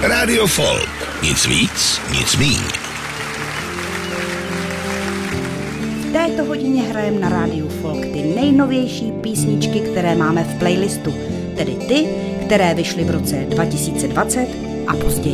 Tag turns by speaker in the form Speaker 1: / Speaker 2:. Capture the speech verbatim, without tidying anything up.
Speaker 1: Radio Folk. Nic víc, nic míň.
Speaker 2: V této hodině hrajeme na rádiu Folk ty nejnovější písničky, které máme v playlistu, tedy ty, které vyšly v roce dva tisíce dvacet a později.